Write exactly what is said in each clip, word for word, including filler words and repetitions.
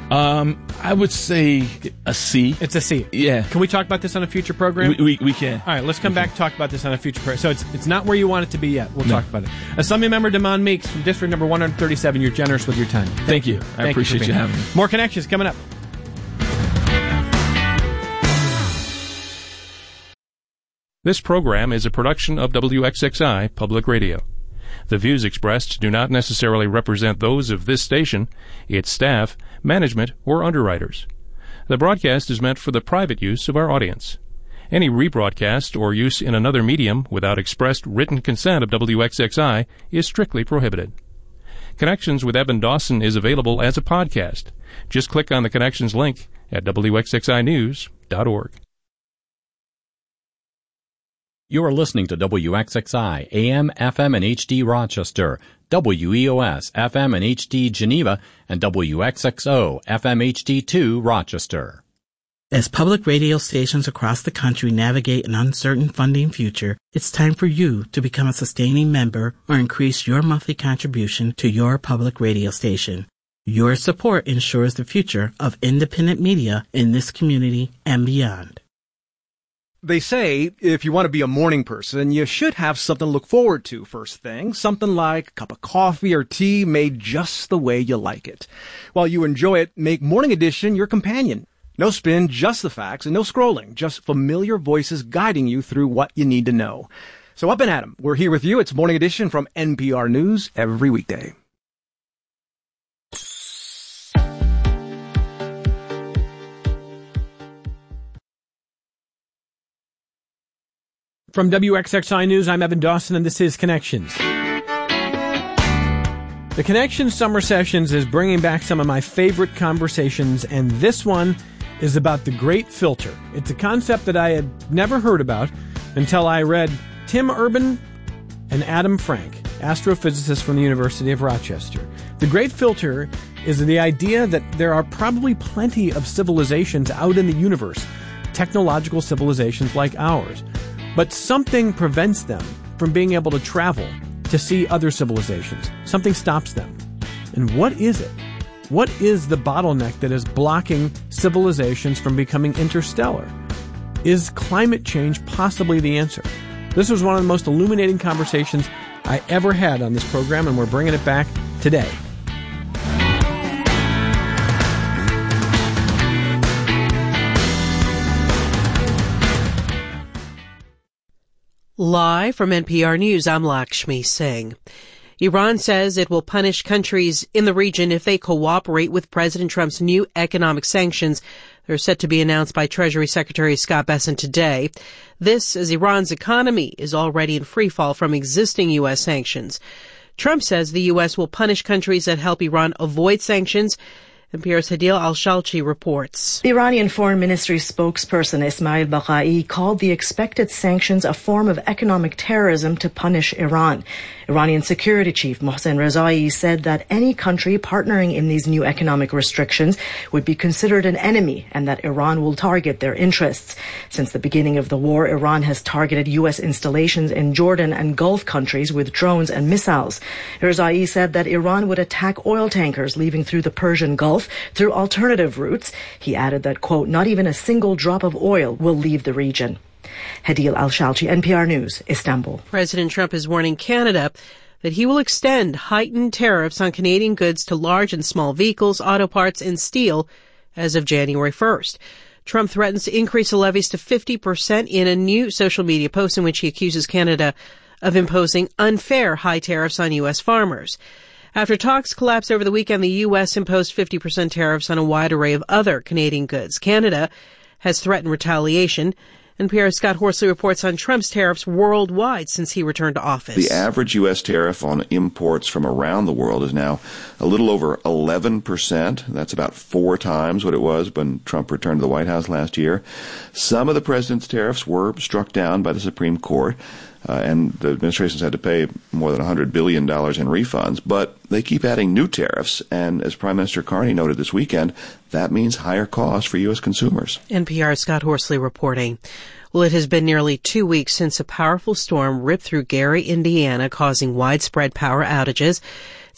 Um, I would say a C. It's a C. Yeah. Can we talk about this on a future program? We, we, we can. All right, let's come back and talk about this on a future program. So it's it's not where you want it to be yet. We'll No. talk about it. Assembly Member Damon Meeks from District Number one thirty-seven, you're generous with your time. Thank, Thank you. I Thank appreciate for you being having here. me. More Connections coming up. This program is a production of W X X I Public Radio. The views expressed do not necessarily represent those of this station, its staff, management, or underwriters. The broadcast is meant for the private use of our audience. Any rebroadcast or use in another medium without expressed written consent of W X X I is strictly prohibited. Connections with Evan Dawson is available as a podcast. Just click on the Connections link at W X X I news dot org. You are listening to W X X I, A M, F M, and H D Rochester, W E O S, F M and H D Geneva, and W X X O, F M H D two Rochester. As public radio stations across the country navigate an uncertain funding future, it's time for you to become a sustaining member or increase your monthly contribution to your public radio station. Your support ensures the future of independent media in this community and beyond. They say if you want to be a morning person, you should have something to look forward to first thing, something like a cup of coffee or tea made just the way you like it. While you enjoy it, make Morning Edition your companion. No spin, just the facts, and no scrolling, just familiar voices guiding you through what you need to know. So up and at 'em. We're here with you. It's Morning Edition from N P R News every weekday. From W X X I News, I'm Evan Dawson, and this is Connections. The Connections Summer Sessions is bringing back some of my favorite conversations, and this one is about the Great Filter. It's a concept that I had never heard about until I read Tim Urban and Adam Frank, astrophysicists from the University of Rochester. The Great Filter is the idea that there are probably plenty of civilizations out in the universe, technological civilizations like ours. But something prevents them from being able to travel to see other civilizations. Something stops them. And what is it? What is the bottleneck that is blocking civilizations from becoming interstellar? Is climate change possibly the answer? This was one of the most illuminating conversations I ever had on this program, and we're bringing it back today. Live from N P R News, I'm Lakshmi Singh. Iran says it will punish countries in the region if they cooperate with President Trump's new economic sanctions. They're set to be announced by Treasury Secretary Scott Bessent today. This as Iran's economy is already in free fall from existing U S sanctions. Trump says the U S will punish countries that help Iran avoid sanctions. N P R's Hadil Al-Shalchi reports. The Iranian Foreign Ministry spokesperson Ismail Baghai called the expected sanctions a form of economic terrorism to punish Iran. Iranian Security Chief Mohsen Rezai said that any country partnering in these new economic restrictions would be considered an enemy and that Iran will target their interests. Since the beginning of the war, Iran has targeted U S installations in Jordan and Gulf countries with drones and missiles. Rezai said that Iran would attack oil tankers leaving through the Persian Gulf through alternative routes. He added that, quote, not even a single drop of oil will leave the region. Hadil Al-Shalchi, N P R News, Istanbul. President Trump is warning Canada that he will extend heightened tariffs on Canadian goods to large and small vehicles, auto parts, and steel as of January first. Trump threatens to increase the levies to fifty percent in a new social media post in which he accuses Canada of imposing unfair high tariffs on U S farmers. After talks collapsed over the weekend, the U S imposed fifty percent tariffs on a wide array of other Canadian goods. Canada has threatened retaliation. N P R's Scott Horsley reports on Trump's tariffs worldwide since he returned to office. The average U S tariff on imports from around the world is now a little over eleven percent. That's about four times what it was when Trump returned to the White House last year. Some of the president's tariffs were struck down by the Supreme Court. Uh, and the administration's had to pay more than one hundred billion dollars in refunds, but they keep adding new tariffs, and as Prime Minister Carney noted this weekend, that means higher costs for U S consumers. N P R's Scott Horsley reporting. Well, it has been nearly two weeks since a powerful storm ripped through Gary, Indiana, causing widespread power outages.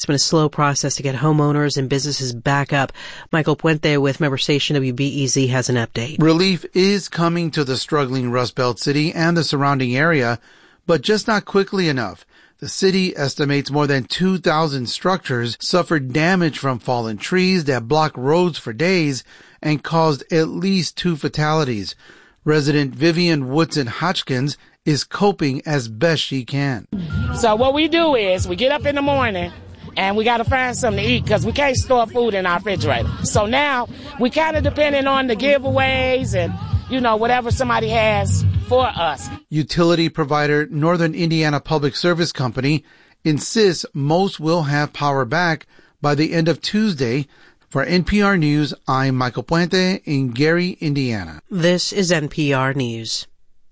It's been a slow process to get homeowners and businesses back up. Michael Puente with member station W B E Z has an update. Relief is coming to the struggling Rust Belt city and the surrounding area, but just not quickly enough. The city estimates more than two thousand structures suffered damage from fallen trees that blocked roads for days and caused at least two fatalities. Resident Vivian Woodson Hodgkins is coping as best she can. So what we do is we get up in the morning and we got to find something to eat because we can't store food in our refrigerator. So now we kind of depending on the giveaways and, you know, whatever somebody has for us. Utility provider Northern Indiana Public Service Company insists most will have power back by the end of Tuesday. For N P R News, I'm Michael Puente in Gary, Indiana. This is N P R News.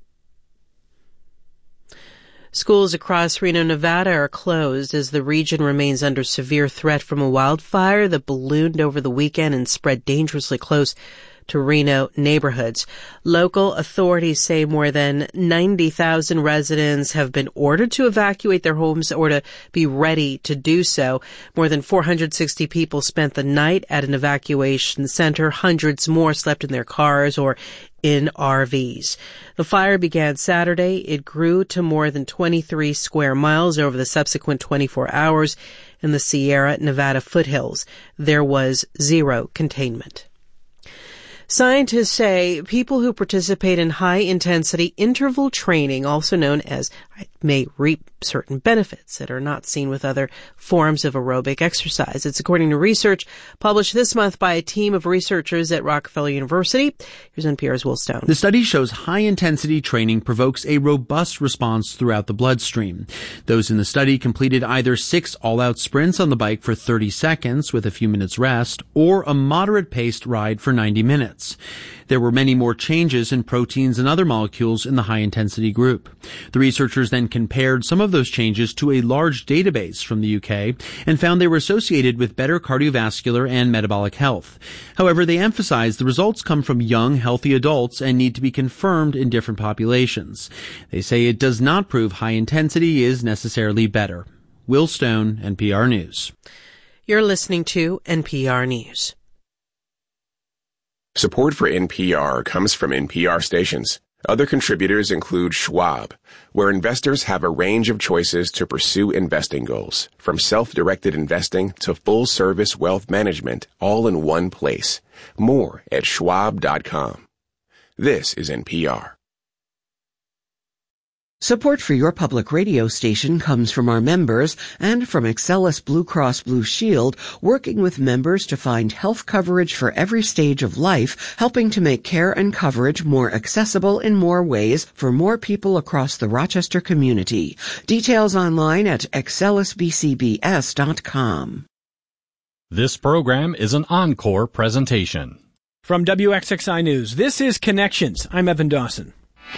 Schools across Reno, Nevada are closed as the region remains under severe threat from a wildfire that ballooned over the weekend and spread dangerously close to Reno neighborhoods. Local authorities say more than ninety thousand residents have been ordered to evacuate their homes or to be ready to do so. More than four hundred sixty people spent the night at an evacuation center. Hundreds more slept in their cars or in R Vs. The fire began Saturday. It grew to more than twenty-three square miles over the subsequent twenty-four hours in the Sierra Nevada foothills. There was zero containment. Scientists say people who participate in high-intensity interval training, also known as, may reap certain benefits that are not seen with other forms of aerobic exercise. It's according to research published this month by a team of researchers at Rockefeller University. Here's N P R's Will Stone. The study shows high-intensity training provokes a robust response throughout the bloodstream. Those in the study completed either six all-out sprints on the bike for thirty seconds with a few minutes rest, or a moderate-paced ride for ninety minutes. There were many more changes in proteins and other molecules in the high-intensity group. The researchers then compared some of those changes to a large database from the U K and found they were associated with better cardiovascular and metabolic health. However, they emphasized the results come from young, healthy adults and need to be confirmed in different populations. They say it does not prove high intensity is necessarily better. Will Stone, N P R News. You're listening to N P R News. Support for N P R comes from N P R stations. Other contributors include Schwab, where investors have a range of choices to pursue investing goals, from self-directed investing to full-service wealth management, all in one place. More at schwab dot com. This is N P R. Support for your public radio station comes from our members and from Excellus Blue Cross Blue Shield, working with members to find health coverage for every stage of life, helping to make care and coverage more accessible in more ways for more people across the Rochester community. Details online at excellus b c b s dot com. This program is an encore presentation. From W X X I News, this is Connections. I'm Evan Dawson.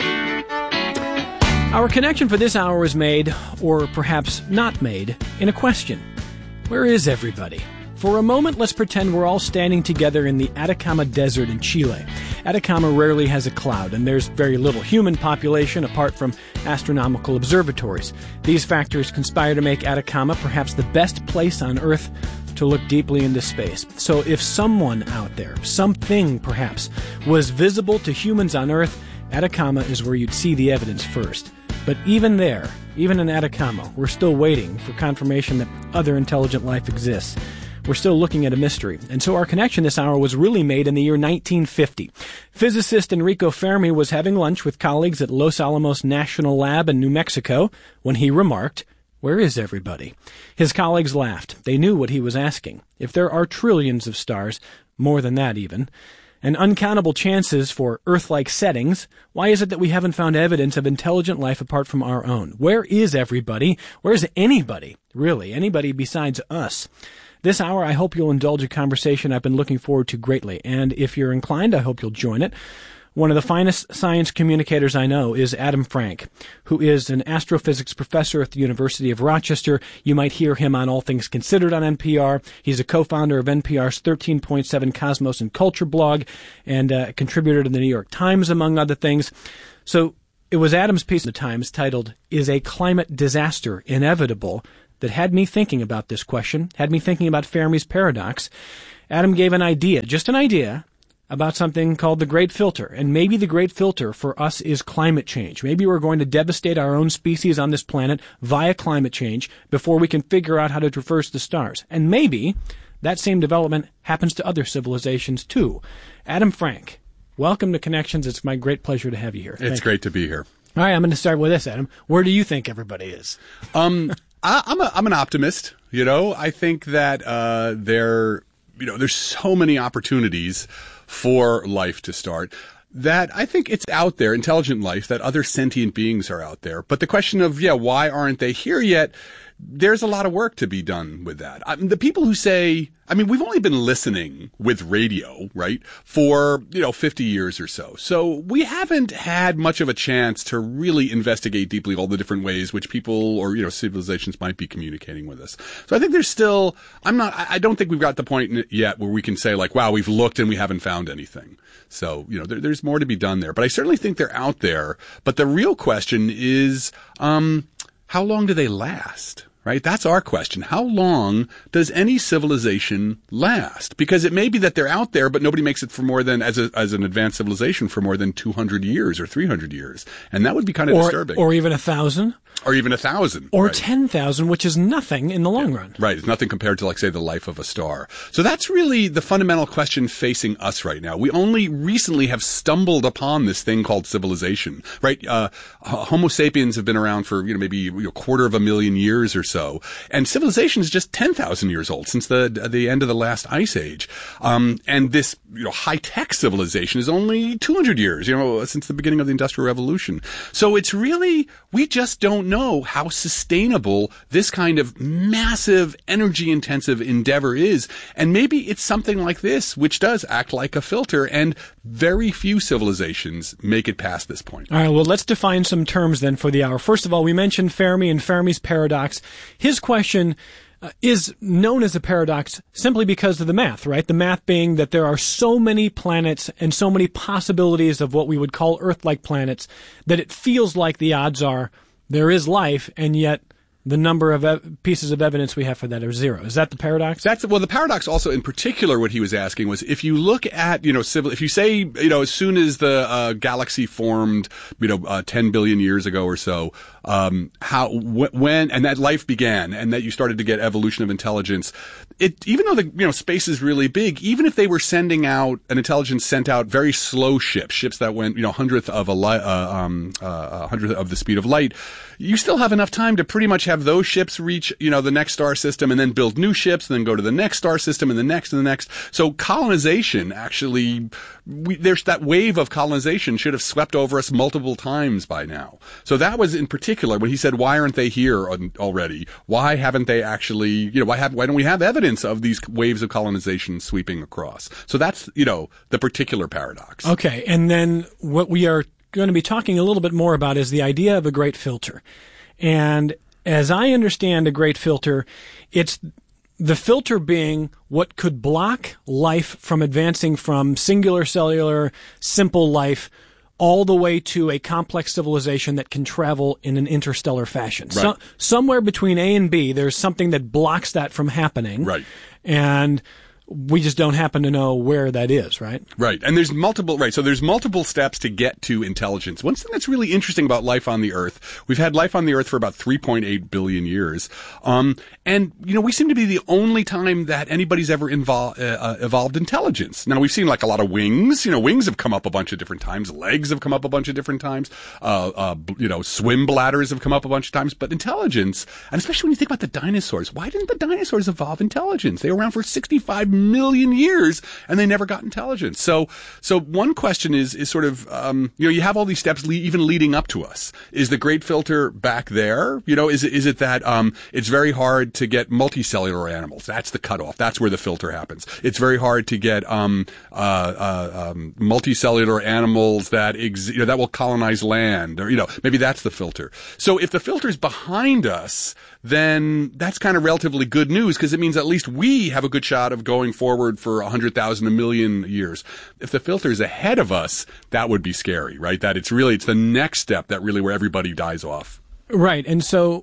Our connection for this hour was made, or perhaps not made, in a question. Where is everybody? For a moment, let's pretend we're all standing together in the Atacama Desert in Chile. Atacama rarely has a cloud, and there's very little human population apart from astronomical observatories. These factors conspire to make Atacama perhaps the best place on Earth to look deeply into space. So if someone out there, something perhaps, was visible to humans on Earth, Atacama is where you'd see the evidence first. But even there, even in Atacama, we're still waiting for confirmation that other intelligent life exists. We're still looking at a mystery. And so our connection this hour was really made in the year nineteen fifty. Physicist Enrico Fermi was having lunch with colleagues at Los Alamos National Lab in New Mexico when he remarked, "Where is everybody?" His colleagues laughed. They knew what he was asking. If there are trillions of stars, more than that even, and uncountable chances for Earth-like settings, why is it that we haven't found evidence of intelligent life apart from our own? Where is everybody? Where is anybody? Really, anybody besides us? This hour, I hope you'll indulge a conversation I've been looking forward to greatly, and if you're inclined, I hope you'll join it. One of the finest science communicators I know is Adam Frank, who is an astrophysics professor at the University of Rochester. You might hear him on All Things Considered on N P R. He's a co-founder of N P R's thirteen point seven Cosmos and Culture blog and a contributor to the New York Times, among other things. So it was Adam's piece in the Times titled, "Is a Climate Disaster Inevitable?" that had me thinking about this question, had me thinking about Fermi's paradox. Adam gave an idea, just an idea, about something called the Great Filter. And maybe the Great Filter for us is climate change. Maybe we're going to devastate our own species on this planet via climate change before we can figure out how to traverse the stars. And maybe that same development happens to other civilizations too. Adam Frank, welcome to Connections. It's my great pleasure to have you here. It's Thank great you. to be here. All right, I'm going to start with this, Adam. Where do you think everybody is? Um, I, I'm a, I'm an optimist. You know, I think that uh, there, you know, there's so many opportunities for life to start that I think it's out there, intelligent life, that other sentient beings are out there. But the question of, yeah, why aren't they here yet? There's a lot of work to be done with that. I mean, the people who say, I mean, we've only been listening with radio, right, for, you know, fifty years or so. So we haven't had much of a chance to really investigate deeply all the different ways which people or, you know, civilizations might be communicating with us. So I think there's still, I'm not, I don't think we've got the point yet where we can say like, wow, we've looked and we haven't found anything. So, you know, there, there's more to be done there. But I certainly think they're out there. But the real question is, um, how long do they last? Right? That's our question. How long does any civilization last? Because it may be that they're out there, but nobody makes it for more than, as a, as an advanced civilization, for more than two hundred years or three hundred years. And that would be kind of or, disturbing. Or even a thousand. Or even a thousand. Or right. ten thousand, which is nothing in the long run. Right. It's nothing compared to, like, say, the life of a star. So that's really the fundamental question facing us right now. We only recently have stumbled upon this thing called civilization, right? Uh, Homo sapiens have been around for, you know, maybe a quarter of a million years or so. And civilization is just ten thousand years old since the the end of the last ice age. Um, and this, you know, high-tech civilization is only two hundred years, you know, since the beginning of the Industrial Revolution. So it's really, we just don't know how sustainable this kind of massive, energy-intensive endeavor is. And maybe it's something like this, which does act like a filter, and very few civilizations make it past this point. All right, well, let's define some terms then for the hour. First of all, we mentioned Fermi and Fermi's paradox. His question uh, is known as a paradox simply because of the math, right? The math being that there are so many planets and so many possibilities of what we would call Earth-like planets that it feels like the odds are there is life, and yet the number of ev- pieces of evidence we have for that are zero. Is that the paradox? That's, well, the paradox also in particular, what he was asking was, if you look at, you know, civil, if you say, you know, as soon as the uh, galaxy formed, you know, uh, ten billion years ago or so, um, how, wh- when, and that life began, and that you started to get evolution of intelligence, it, even though the, you know, space is really big, even if they were sending out, an intelligence sent out very slow ships, ships that went, you know, hundredth of a light, uh, um, uh, hundredth of the speed of light, you still have enough time to pretty much have those ships reach, you know, the next star system, and then build new ships, and then go to the next star system, and the next, and the next. So colonization actually, we, there's that wave of colonization should have swept over us multiple times by now. So that was in particular when he said, why aren't they here already? Why haven't they actually, you know, why have, why don't we have evidence of these waves of colonization sweeping across? So that's, you know, the particular paradox. Okay. And then what we are going to be talking a little bit more about is the idea of a great filter. And as I understand a great filter, it's the filter being what could block life from advancing from singular cellular, simple life all the way to a complex civilization that can travel in an interstellar fashion. Right. So, somewhere between A and B, there's something that blocks that from happening. Right. And we just don't happen to know where that is, right? Right. And there's multiple, right. So there's multiple steps to get to intelligence. One thing that's really interesting about life on the Earth, we've had life on the Earth for about three point eight billion years. Um, and, you know, we seem to be the only time that anybody's ever invol- uh, evolved intelligence. Now, we've seen like a lot of wings. You know, wings have come up a bunch of different times. Legs have come up a bunch of different times. Uh, uh, you know, swim bladders have come up a bunch of times. But intelligence, and especially when you think about the dinosaurs, why didn't the dinosaurs evolve intelligence? They were around for sixty-five million years, and they never got intelligence. So, so one question is, is sort of, um, you know, you have all these steps le- even leading up to us. Is the great filter back there? You know, is it, is it that, um, it's very hard to get multicellular animals? That's the cutoff. That's where the filter happens. It's very hard to get, um, uh, uh, um, multicellular animals that, ex- you know, that will colonize land, or, you know, maybe that's the filter. So if the filter's behind us, then that's kind of relatively good news, because it means at least we have a good shot of going forward for one hundred thousand, a million years. If the filter is ahead of us, that would be scary, right? That it's really, it's the next step that really where everybody dies off. Right. And so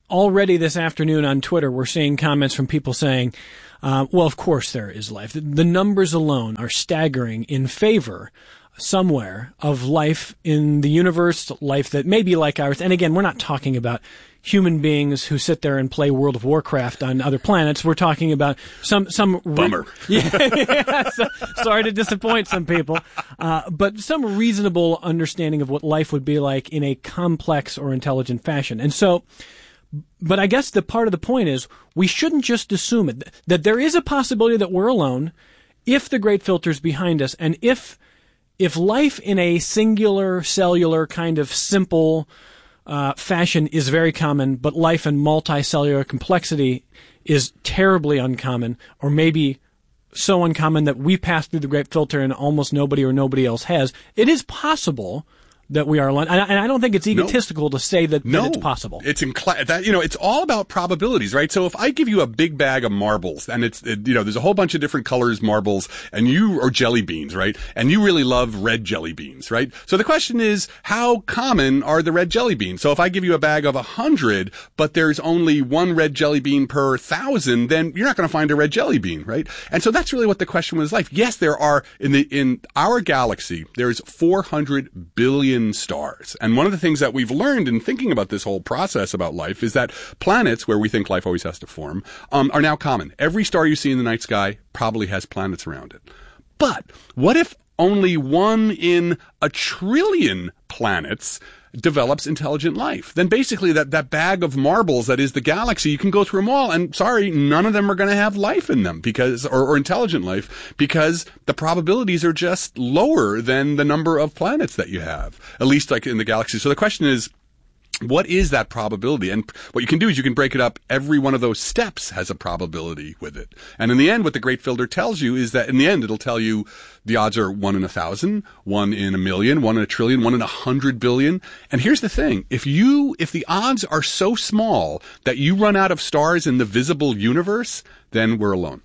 already this afternoon on Twitter, we're seeing comments from people saying, uh, well, of course there is life. The numbers alone are staggering in favor somewhere of life in the universe, life that may be like ours. And again, we're not talking about human beings who sit there and play World of Warcraft on other planets. We're talking about some some bummer. Re- yeah, yeah, so, sorry to disappoint some people, uh, but some reasonable understanding of what life would be like in a complex or intelligent fashion. And so, but I guess the part of the point is we shouldn't just assume it, that there is a possibility that we're alone if the Great Filter's behind us, and if if life in a singular cellular kind of simple Uh, fashion is very common, but life in multicellular complexity is terribly uncommon, or maybe so uncommon that we pass through the Great Filter and almost nobody or nobody else has. It is possible that we are alone, and I, and I don't think it's egotistical no. to say that, no. that it's possible. It's in cla- that you know, it's all about probabilities, right? So if I give you a big bag of marbles, and it's it, you know, there's a whole bunch of different colors marbles, and you or jelly beans, right? And you really love red jelly beans, right? So the question is, how common are the red jelly beans? So if I give you a bag of a hundred, but there's only one red jelly bean per thousand, then you're not going to find a red jelly bean, right? And so that's really what the question was like. Yes, there are in the in our galaxy, there's four hundred billion stars. And one of the things that we've learned in thinking about this whole process about life is that planets, where we think life always has to form, um, are now common. Every star you see in the night sky probably has planets around it. But what if only one in a trillion planets develops intelligent life? Then basically that, that bag of marbles that is the galaxy, you can go through them all, and sorry, none of them are going to have life in them because, or, or intelligent life, because the probabilities are just lower than the number of planets that you have, at least like in the galaxy. So the question is, what is that probability? And what you can do is you can break it up. Every one of those steps has a probability with it. And in the end, what the Great Filter tells you is that in the end, it'll tell you the odds are one in a thousand, one in a million, one in a trillion, one in a hundred billion. And here's the thing. If you, if the odds are so small that you run out of stars in the visible universe, then we're alone.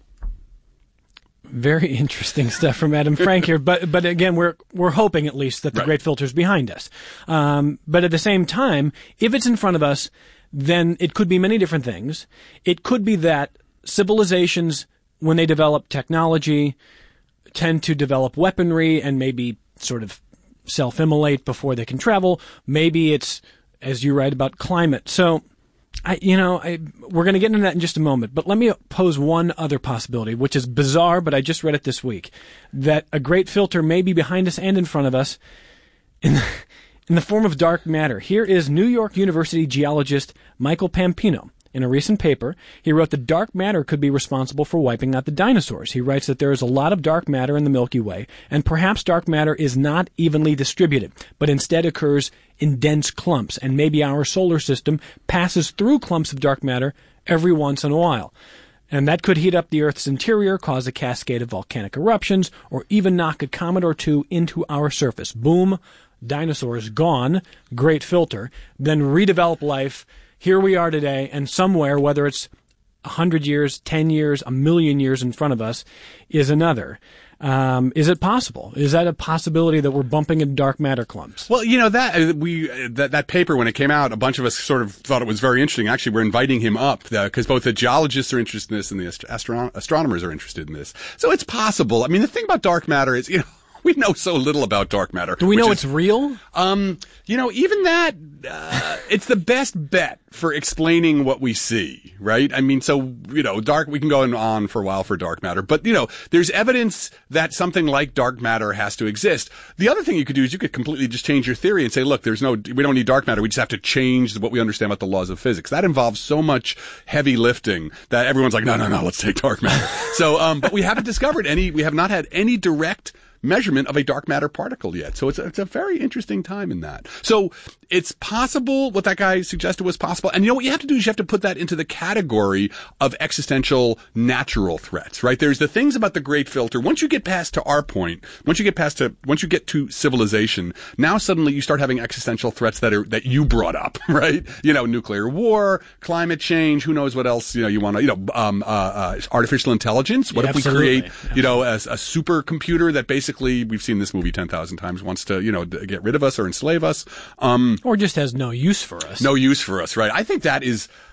Very interesting stuff from Adam Frank here, but but again, we're we're hoping at least that the right. Great Filter's behind us. Um, but at the same time, if it's in front of us, then it could be many different things. It could be that civilizations, when they develop technology, tend to develop weaponry and maybe sort of self-immolate before they can travel. Maybe it's, as you write, about climate. So, I, you know, I, we're going to get into that in just a moment, but let me pose one other possibility, which is bizarre, but I just read it this week, that a Great Filter may be behind us and in front of us in the, in the form of dark matter. Here is New York University geologist Michael Pampino. In a recent paper, he wrote that dark matter could be responsible for wiping out the dinosaurs. He writes that there is a lot of dark matter in the Milky Way, and perhaps dark matter is not evenly distributed, but instead occurs in dense clumps, and maybe our solar system passes through clumps of dark matter every once in a while. And that could heat up the Earth's interior, cause a cascade of volcanic eruptions, or even knock a comet or two into our surface. Boom, dinosaurs gone, Great Filter, then redevelop life. Here we are today, and somewhere, whether it's a hundred years, ten years, a million years in front of us, is another. Um, is it possible? Is that a possibility that we're bumping into dark matter clumps? Well, you know, that we that, that paper, when it came out, a bunch of us sort of thought it was very interesting. Actually, we're inviting him up because both the geologists are interested in this and the astro- astronomers are interested in this. So it's possible. I mean, the thing about dark matter is, you know, we know so little about dark matter. Do we know is, it's real? Um, you know, even that, uh, it's the best bet for explaining what we see, right? I mean, so, you know, dark, we can go on for a while for dark matter, but, you know, there's evidence that something like dark matter has to exist. The other thing you could do is you could completely just change your theory and say, look, there's no, we don't need dark matter. We just have to change what we understand about the laws of physics. That involves so much heavy lifting that everyone's like, no, no, no, let's take dark matter. so, um, but we haven't discovered any, we have not had any direct measurement of a dark matter particle yet. So it's a, it's a very interesting time in that. So it's possible what that guy suggested was possible. And you know what you have to do is you have to put that into the category of existential natural threats, right? There's the things about the Great Filter. Once you get past to our point, once you get past to, once you get to civilization, now suddenly you start having existential threats that are, that you brought up, right? You know, nuclear war, climate change, who knows what else, you know, you want to, you know, um, uh, uh, artificial intelligence. What yeah, if we absolutely. create, you know, a, a supercomputer that basically we've seen this movie ten thousand times, wants to, you know, get rid of us or enslave us. Um, or just has no use for us. No use for us, right? I think that is,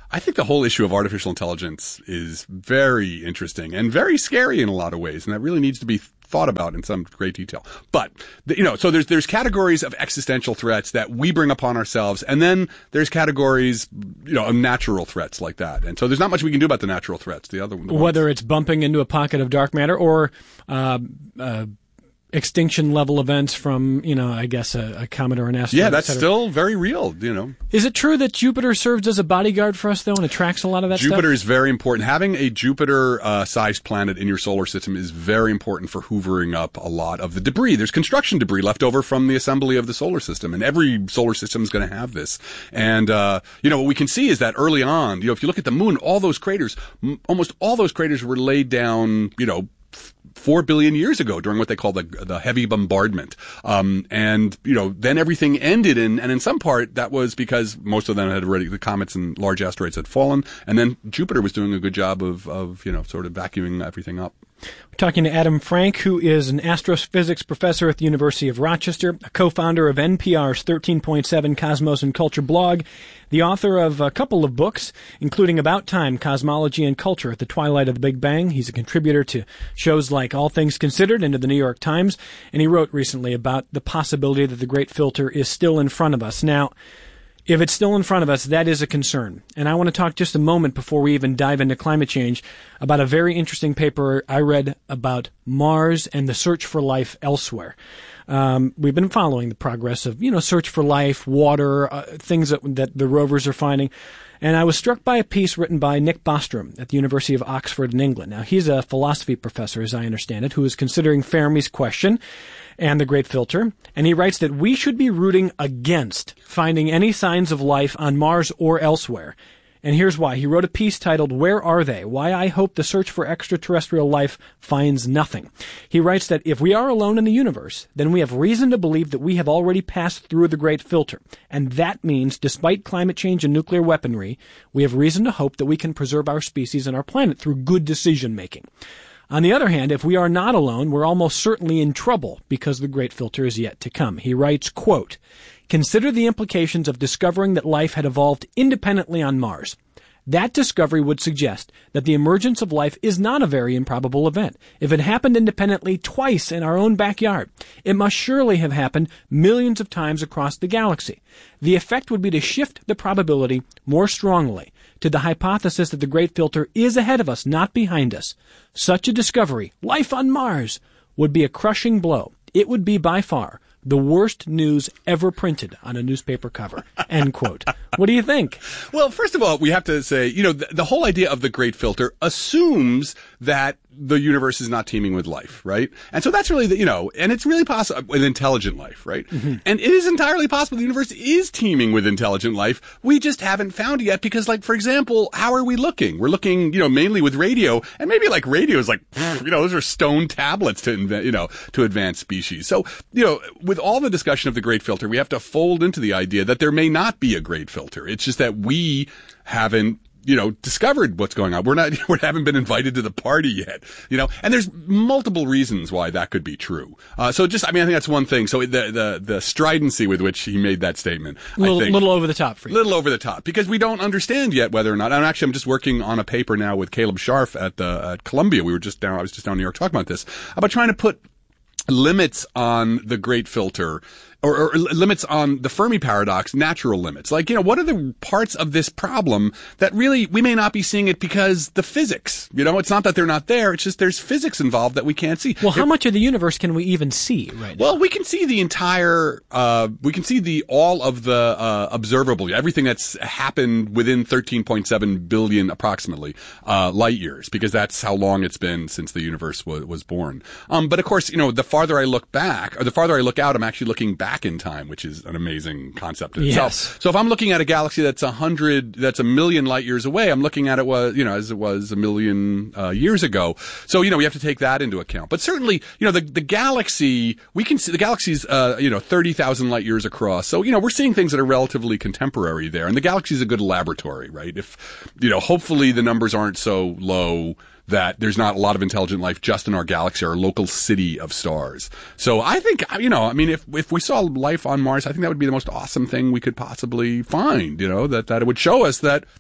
I think the whole issue of artificial intelligence is very interesting and very scary in a lot of ways, and that really needs to be thought about in some great detail. But, you know, so there's there's categories of existential threats that we bring upon ourselves, and then there's categories, you know, of natural threats like that. And so there's not much we can do about the natural threats. The other one, whether it's bumping into a pocket of dark matter or uh, uh, extinction level events from, you know, I guess a, a comet or an asteroid. Yeah, that's still very real, you know. Is it true that Jupiter serves as a bodyguard for us, though, and attracts a lot of that Jupiter stuff? Jupiter is very important. Having a Jupiter-sized uh, planet in your solar system is very important for hoovering up a lot of the debris. There's construction debris left over from the assembly of the solar system, and every solar system is going to have this. And, uh, you know, what we can see is that early on, you know, if you look at the moon, all those craters, m- almost all those craters were laid down, you know, four billion years ago during what they call the the heavy bombardment. Um, and, you know, then everything ended in, and in some part that was because most of them had already, the comets and large asteroids had fallen, and then Jupiter was doing a good job of, of, you know, sort of vacuuming everything up. We're talking to Adam Frank, who is an astrophysics professor at the University of Rochester, a co-founder of N P R's thirteen point seven Cosmos and Culture blog, the author of a couple of books, including About Time, Cosmology and Culture at the Twilight of the Big Bang. He's a contributor to shows like All Things Considered and to the New York Times, and he wrote recently about the possibility that the Great Filter is still in front of us. Now, if it's still in front of us, that is a concern. And I want to talk just a moment before we even dive into climate change about a very interesting paper I read about Mars and the search for life elsewhere. Um, we've been following the progress of, you know, search for life, water, uh, things that, that the rovers are finding. And I was struck by a piece written by Nick Bostrom at the University of Oxford in England. Now, he's a philosophy professor, as I understand it, who is considering Fermi's question and the Great Filter. And he writes that we should be rooting against finding any signs of life on Mars or elsewhere. And here's why. He wrote a piece titled, Where Are They? Why I Hope the Search for Extraterrestrial Life Finds Nothing. He writes that if we are alone in the universe, then we have reason to believe that we have already passed through the Great Filter. And that means, despite climate change and nuclear weaponry, we have reason to hope that we can preserve our species and our planet through good decision-making. On the other hand, if we are not alone, we're almost certainly in trouble because the Great Filter is yet to come. He writes, quote, Consider the implications of discovering that life had evolved independently on Mars. That discovery would suggest that the emergence of life is not a very improbable event. If it happened independently twice in our own backyard, it must surely have happened millions of times across the galaxy. The effect would be to shift the probability more strongly to the hypothesis that the Great Filter is ahead of us, not behind us. Such a discovery, life on Mars, would be a crushing blow. It would be by far the worst news ever printed on a newspaper cover, end quote. What do you think? Well, first of all, we have to say, you know, the, the whole idea of the Great Filter assumes that the universe is not teeming with life, right? And so that's really the, you know, and it's really possible with intelligent life, right? Mm-hmm. And it is entirely possible the universe is teeming with intelligent life. We just haven't found it yet because, like, for example, how are we looking? We're looking, you know, mainly with radio, and maybe like radio is like, you know, those are stone tablets to invent, you know, to advance species. So, you know, with all the discussion of the Great Filter, we have to fold into the idea that there may not be a Great Filter. It's just that we haven't, you know, discovered what's going on. We're not, we haven't been invited to the party yet, you know, and there's multiple reasons why that could be true. Uh, so just, I mean, I think that's one thing. So the, the, the stridency with which he made that statement, little, I think. Little over the top for you. Little over the top because we don't understand yet whether or not, and actually I'm just working on a paper now with Caleb Scharf at the, at Columbia. We were just down, I was just down in New York talking about this, about trying to put limits on the Great Filter. Or, or limits on the Fermi paradox, natural limits. Like, you know, what are the parts of this problem that really we may not be seeing it because the physics, you know, it's not that they're not there. It's just there's physics involved that we can't see. Well, how it, much of the universe can we even see right now? Well, we can see the entire, uh, we can see the, all of the, uh, observable, everything that's happened within thirteen point seven billion approximately, uh, light years, because that's how long it's been since the universe was, was born. Um, but of course, you know, the farther I look back, or the farther I look out, I'm actually looking back back in time, which is an amazing concept in itself. Yes. So if I'm looking at a galaxy that's a hundred, that's a million light years away, I'm looking at it was, you know, as it was a million uh, years ago. So, you know, we have to take that into account. But certainly, you know, the, the galaxy, we can see the galaxy's, uh, you know, thirty thousand light years across. So, you know, we're seeing things that are relatively contemporary there. And the galaxy's a good laboratory, right? If, you know, hopefully the numbers aren't so low that there's not a lot of intelligent life just in our galaxy, our local city of stars. So I think, you know, I mean, if if we saw life on Mars, I think that would be the most awesome thing we could possibly find, you know, that, that it would show us that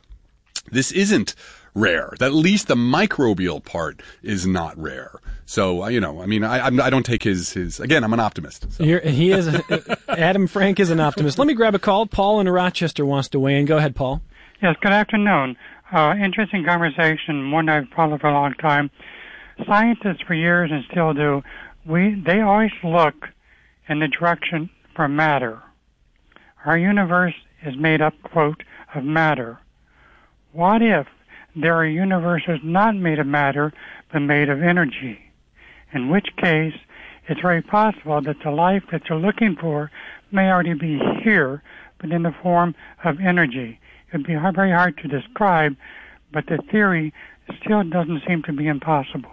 this isn't rare. That at least the microbial part is not rare. So, uh, you know, I mean, I, I'm, I don't take his, his, again, I'm an optimist. So. You're, he is, a, Adam Frank is an optimist. Let me grab a call. Paul in Rochester wants to weigh in. Go ahead, Paul. Yes, good afternoon. Uh, interesting conversation, one I've followed for a long time. Scientists for years and still do, we, they always look in the direction for matter. Our universe is made up, quote, of matter. What if there are universes not made of matter, but made of energy? In which case, it's very possible that the life that you're looking for may already be here, but in the form of energy. It would be very hard to describe, but the theory still doesn't seem to be impossible.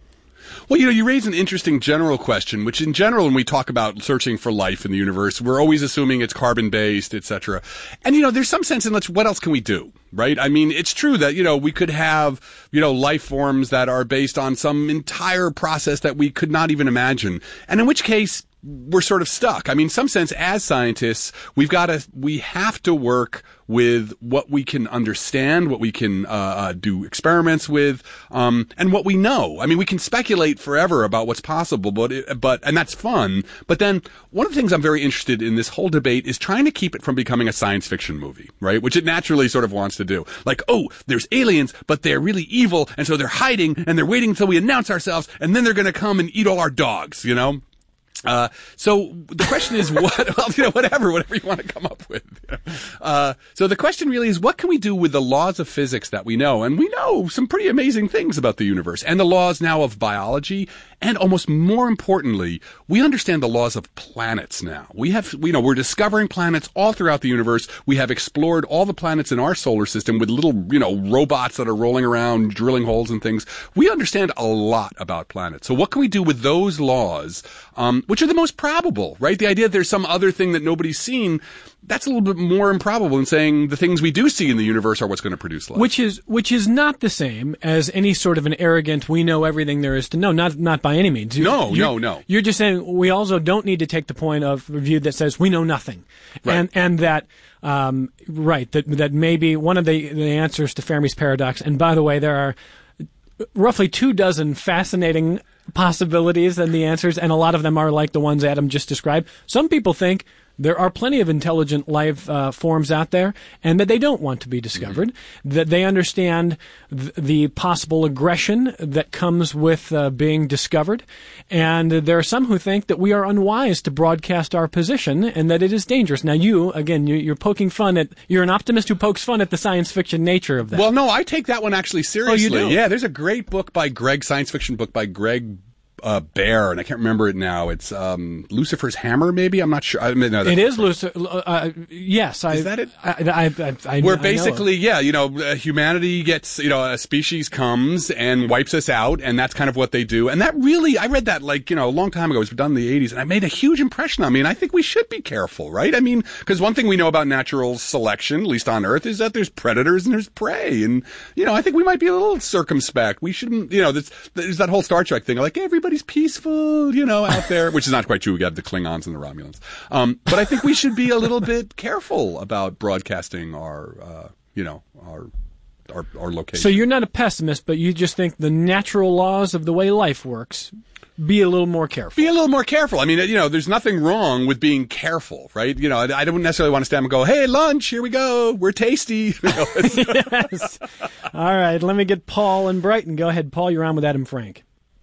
Well, you know, you raise an interesting general question, which in general, when we talk about searching for life in the universe, we're always assuming it's carbon-based, et cetera. And, you know, there's some sense in which, what else can we do, right? I mean, it's true that, you know, we could have, you know, life forms that are based on some entire process that we could not even imagine. And in which case, we're sort of stuck. I mean, in some sense, as scientists, we've got to, we have to work with what we can understand, what we can uh, uh, do experiments with, um, and what we know. I mean, we can speculate forever about what's possible, but it, but and that's fun. But then one of the things I'm very interested in this whole debate is trying to keep it from becoming a science fiction movie, right? Which it naturally sort of wants to do. Like, oh, there's aliens, but they're really evil, and so they're hiding, and they're waiting until we announce ourselves, and then they're going to come and eat all our dogs, you know? Uh, so the question is what, well, you know, whatever, whatever you want to come up with. Uh, so the question really is, what can we do with the laws of physics that we know? And we know some pretty amazing things about the universe and the laws now of biology. And almost more importantly, we understand the laws of planets now. We have, you know, we're discovering planets all throughout the universe. We have explored all the planets in our solar system with little, you know, robots that are rolling around, drilling holes and things. We understand a lot about planets. So what can we do with those laws, um, which are the most probable, right? The idea that there's some other thing that nobody's seen, that's a little bit more improbable than saying the things we do see in the universe are what's going to produce life. Which is which is not the same as any sort of an arrogant, we know everything there is to know. Not not by any means. No, you're, no, no. You're just saying we also don't need to take the point of review that says we know nothing, right. and and that um, right that that maybe one of the the answers to Fermi's paradox. And by the way, there are roughly two dozen fascinating possibilities and the answers, and a lot of them are like the ones Adam just described. Some people think there are plenty of intelligent life uh, forms out there, and that they don't want to be discovered, mm-hmm. that they understand th- the possible aggression that comes with uh, being discovered, and there are some who think that we are unwise to broadcast our position and that it is dangerous. Now you, again, you, you're poking fun at, you're an optimist who pokes fun at the science fiction nature of that. Well, no, I take that one actually seriously. Oh, you do? Yeah, there's a great book by Greg, science fiction book by Greg Uh, Bear, and I can't remember it now. It's um, Lucifer's Hammer, maybe. I'm not sure. I mean, no, it is Lucifer. Uh, yes, I, is that it? I, I, I, I, Where I basically, yeah, you know, uh, humanity gets, you know, a species comes and wipes us out, and that's kind of what they do. And that really, I read that like, you know, a long time ago. It was done in the eighties, and it made a huge impression on me. And I think we should be careful, right? I mean, because one thing we know about natural selection, at least on Earth, is that there's predators and there's prey. And, you know, I think we might be a little circumspect. We shouldn't, you know, there's, there's that whole Star Trek thing, like everybody's peaceful, you know, out there, which is not quite true. We got the Klingons and the Romulans. Um, but I think we should be a little bit careful about broadcasting our, uh, you know, our, our, our location. So you're not a pessimist, but you just think the natural laws of the way life works, be a little more careful. Be a little more careful. I mean, you know, there's nothing wrong with being careful, right? You know, I, I don't necessarily want to stand and go, hey, lunch, here we go. We're tasty. You know, yes. All right. Let me get Paul in Brighton. Go ahead, Paul. You're on with Adam Frank.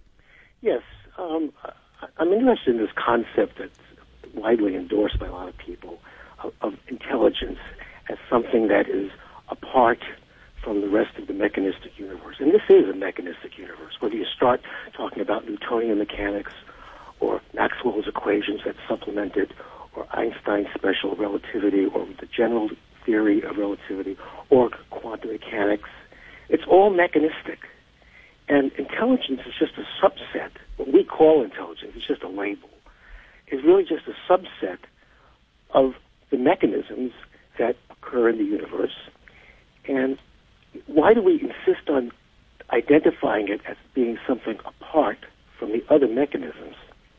Yes. Um, I'm interested in this concept that's widely endorsed by a lot of people of, of intelligence as something that is apart from the rest of the mechanistic universe. And this is a mechanistic universe, whether you start talking about Newtonian mechanics or Maxwell's equations that supplement it, or Einstein's special relativity, or the general theory of relativity, or quantum mechanics. It's all mechanistic. And intelligence is just a subset. What we call intelligence is just a label. It's really just a subset of the mechanisms that occur in the universe. And why do we insist on identifying it as being something apart from the other mechanisms?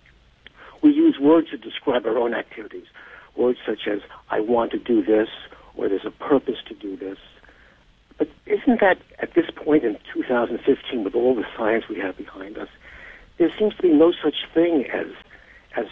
We use words to describe our own activities, words such as, I want to do this, or there's a purpose to do this. But isn't that, at this point in two thousand fifteen, with all the science we have behind us, there seems to be no such thing as as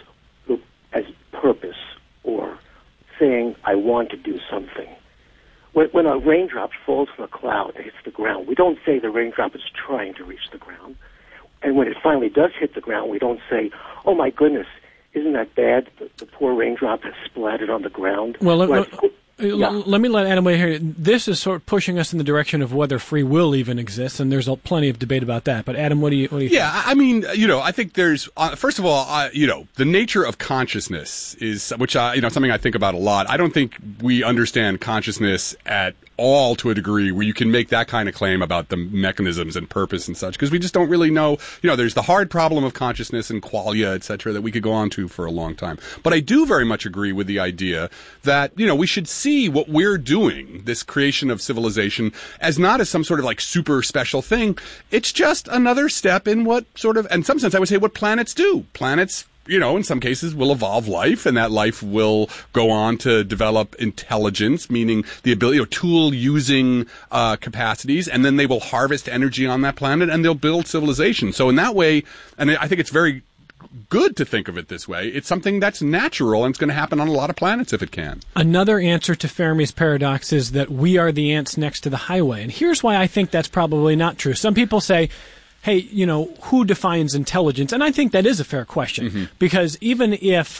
as purpose or saying, I want to do something. When, when a raindrop falls from a cloud and hits the ground, we don't say the raindrop is trying to reach the ground. And when it finally does hit the ground, we don't say, oh my goodness, isn't that bad? The, the poor raindrop has splattered on the ground. Well, let, Whereas, let, yeah. let me let Adam weigh here. This is sort of pushing us in the direction of whether free will even exists, and there's a, plenty of debate about that. But Adam, what do you what do you yeah, think? Yeah, I mean, you know, I think there's uh, first of all, uh, you know, the nature of consciousness is, which I, you know, something I think about a lot. I don't think we understand consciousness at all to a degree where you can make that kind of claim about the mechanisms and purpose and such, because we just don't really know. You know, there's the hard problem of consciousness and qualia, et cetera, that we could go on to for a long time. But I do very much agree with the idea that, you know, we should see what we're doing, this creation of civilization, as not as some sort of like super special thing. It's just another step in what sort of, in some sense, I would say what planets do. Planets, you know, in some cases will evolve life, and that life will go on to develop intelligence, meaning the ability, or tool using uh, capacities, and then they will harvest energy on that planet and they'll build civilization. So in that way, and I think it's very good to think of it this way, it's something that's natural, and it's going to happen on a lot of planets if it can. Another answer to Fermi's paradox is that we are the ants next to the highway. And here's why I think that's probably not true. Some people say, hey, you know, who defines intelligence? And I think that is a fair question, mm-hmm. because even if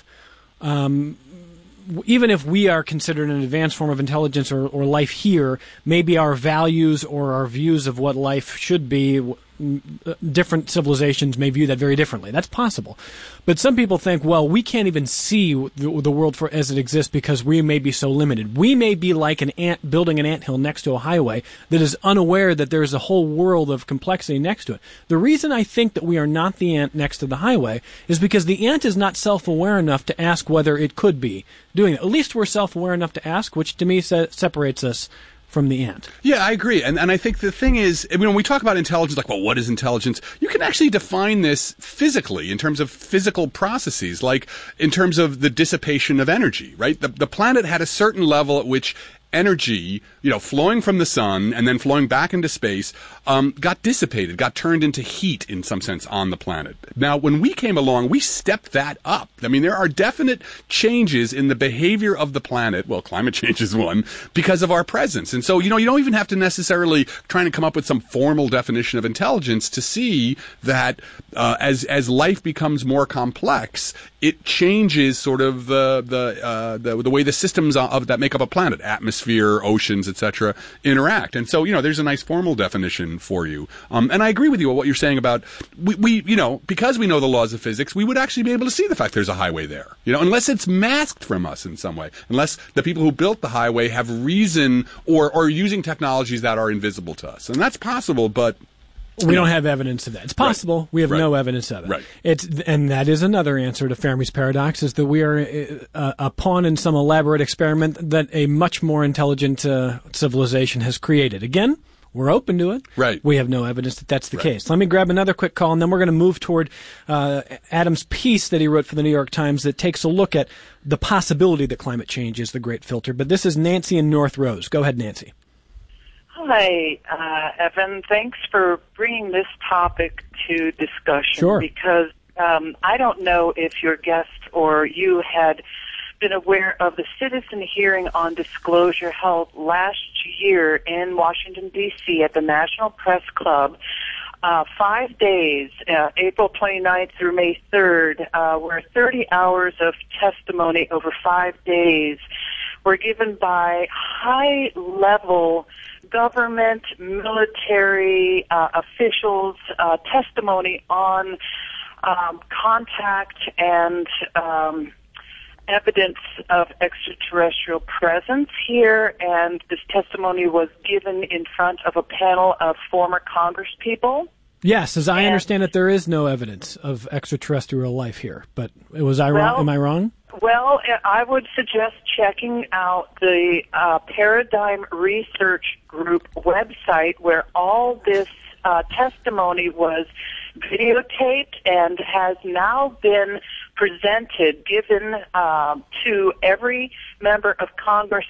um, even if we are considered an advanced form of intelligence or, or life here, maybe our values or our views of what life should be, different civilizations may view that very differently. That's possible. But some people think, well, we can't even see the, the world for as it exists because we may be so limited. We may be like an ant building an anthill next to a highway that is unaware that there is a whole world of complexity next to it. The reason I think that we are not the ant next to the highway is because the ant is not self-aware enough to ask whether it could be doing it. At least we're self-aware enough to ask, which to me se- separates us from the ant. Yeah, I agree. And and I think the thing is, I mean, when we talk about intelligence, like, well, what is intelligence? You can actually define this physically in terms of physical processes, like in terms of the dissipation of energy, right? The, the planet had a certain level at which energy, you know, flowing from the sun and then flowing back into space, um, got dissipated, got turned into heat in some sense on the planet. Now, when we came along, we stepped that up. I mean, there are definite changes in the behavior of the planet. Well, climate change is one because of our presence. And so, you know, you don't even have to necessarily try to come up with some formal definition of intelligence to see that uh, as as life becomes more complex, it changes sort of the the uh, the, the way the systems of that make up a planet, atmosphere, oceans, et cetera, interact. And so, you know, there's a nice formal definition for you. Um, and I agree with you on what you're saying about we, we, you know, because we know the laws of physics, we would actually be able to see the fact there's a highway there. You know, unless it's masked from us in some way, unless the people who built the highway have reason or or using technologies that are invisible to us, and that's possible, but. We don't have evidence of that. It's possible. Right. We have right. no evidence of it. Right. It's, and that is another answer to Fermi's paradox, is that we are a, a pawn in some elaborate experiment that a much more intelligent uh, civilization has created. Again, we're open to it. Right. We have no evidence that that's the right. case. Let me grab another quick call, and then we're going to move toward uh, Adam's piece that he wrote for the New York Times that takes a look at the possibility that climate change is the great filter. But this is Nancy in North Rose. Go ahead, Nancy. Hi, uh, Evan. Thanks for bringing this topic to discussion. Sure. Because um, I don't know if your guest or you had been aware of the citizen hearing on disclosure held last year in Washington, D C at the National Press Club. Uh, five days, uh, April twenty-ninth through May third, uh, where thirty hours of testimony over five days were given by high-level government, military uh, officials, uh, testimony on um, contact and um, evidence of extraterrestrial presence here, and this testimony was given in front of a panel of former congresspeople. Yes, as I and, understand it, there is no evidence of extraterrestrial life here. But was I well, wrong? Am I wrong? Well, I would suggest checking out the uh, Paradigm Research Group website, where all this uh, testimony was videotaped and has now been presented, given uh, to every member of Congress.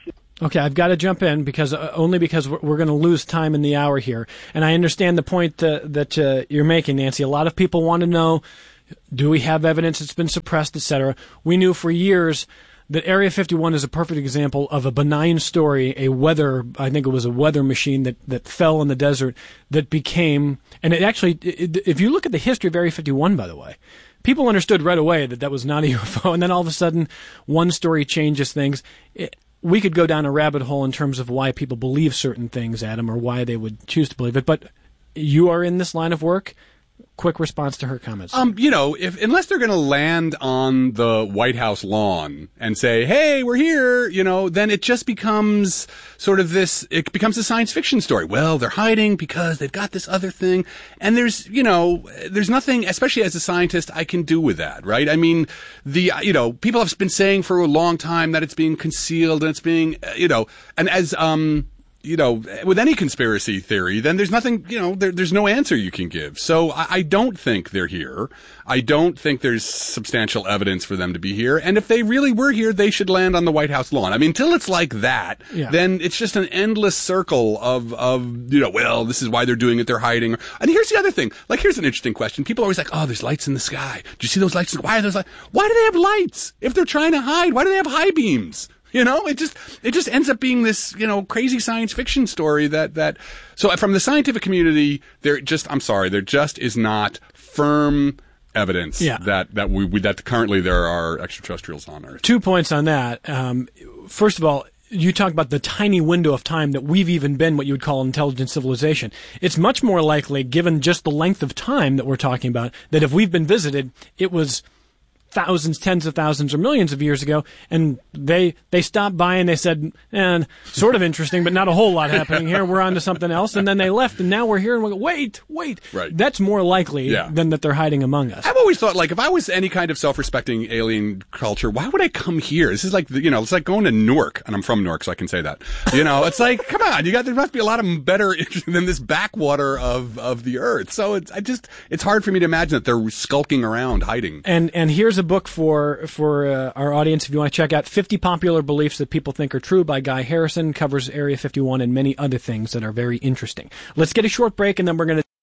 Okay, I've got to jump in because uh, only because we're, we're going to lose time in the hour here. And I understand the point uh, that uh, you're making, Nancy. A lot of people want to know, do we have evidence that's been suppressed, et cetera. We knew for years that Area fifty-one is a perfect example of a benign story, a weather, I think it was a weather machine that, that fell in the desert that became, and it actually, it, if you look at the history of Area fifty-one, by the way, people understood right away that that was not a U F O, and then all of a sudden, one story changes things. It, we could go down a rabbit hole in terms of why people believe certain things, Adam, or why they would choose to believe it, but you are in this line of work. Quick response to her comments. Um, you know, if unless they're going to land on the White House lawn and say, "Hey, we're here," you know, then it just becomes sort of this. It becomes a science fiction story. Well, they're hiding because they've got this other thing, and there's, you know, there's nothing, especially as a scientist, I can do with that, right? I mean, the, you know, people have been saying for a long time that it's being concealed and it's being, you know, and as um. you know, with any conspiracy theory, then there's nothing, you know, there, there's no answer you can give. So I, I don't think they're here. I don't think there's substantial evidence for them to be here. And if they really were here, they should land on the White House lawn. I mean, until it's like that, yeah. then it's just an endless circle of, of, you know, well, this is why they're doing it, they're hiding. And here's the other thing. Like, here's an interesting question. People are always like, oh, there's lights in the sky. Do you see those lights? Why are those lights? Why do they have lights? If they're trying to hide, why do they have high beams? You know, it just it just ends up being this, you know, crazy science fiction story that that. So from the scientific community, there just I'm sorry, there just is not firm evidence yeah. that that we, we that currently there are extraterrestrials on Earth. Two points on that. Um, first of all, you talk about the tiny window of time that we've even been what you would call intelligent civilization. It's much more likely, given just the length of time that we're talking about, that if we've been visited, it was thousands, tens of thousands, or millions of years ago, and they they stopped by and they said, and sort of interesting, but not a whole lot happening here. We're on to something else, and then they left, and now we're here, and we go, wait, wait. Right. That's more likely yeah. than that they're hiding among us. I've always thought, like, if I was any kind of self-respecting alien culture, why would I come here? This is like, you know, it's like going to Newark, and I'm from Newark, so I can say that. You know, it's like, come on, you got there must be a lot of better than this backwater of of the Earth. So it's I just it's hard for me to imagine that they're skulking around, hiding. And and here's a book for for uh, our audience if you want to check out fifty Popular Beliefs That People Think Are True by Guy Harrison. Covers Area fifty-one and many other things that are very interesting. Let's get a short break and then we're going to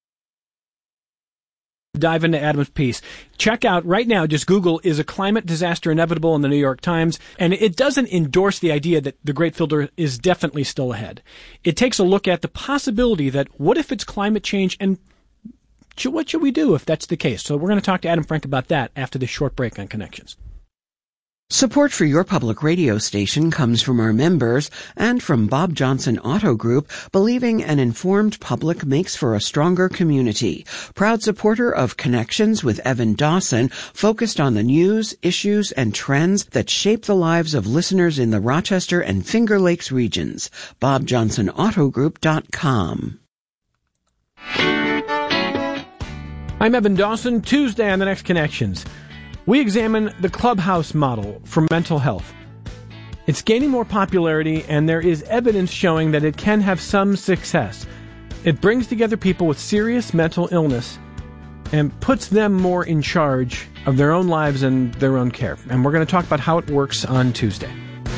dive into Adam's piece. Check out right now, just Google, is a climate disaster inevitable in the New York Times? And it doesn't endorse the idea that the Great Filter is definitely still ahead. It takes a look at the possibility that what if it's climate change, and what should we do if that's the case? So we're going to talk to Adam Frank about that after this short break on Connections. Support for your public radio station comes from our members and from Bob Johnson Auto Group, believing an informed public makes for a stronger community. Proud supporter of Connections with Evan Dawson, focused on the news, issues, and trends that shape the lives of listeners in the Rochester and Finger Lakes regions. bob johnson auto group dot com. I'm Evan Dawson. Tuesday on the next Connections, we examine the Clubhouse model for mental health. It's gaining more popularity, and there is evidence showing that it can have some success. It brings together people with serious mental illness and puts them more in charge of their own lives and their own care. And we're going to talk about how it works on Tuesday.